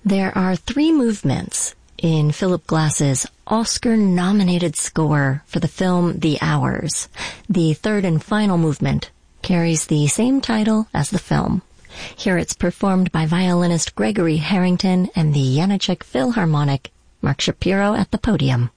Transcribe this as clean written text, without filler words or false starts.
There are 3 movements in Philip Glass's Oscar-nominated score for the film The Hours. The third and final movement carries the same title as the film. Here it's performed by violinist Gregory Harrington and the Janacek Philharmonic. Mark Shapiro at the podium.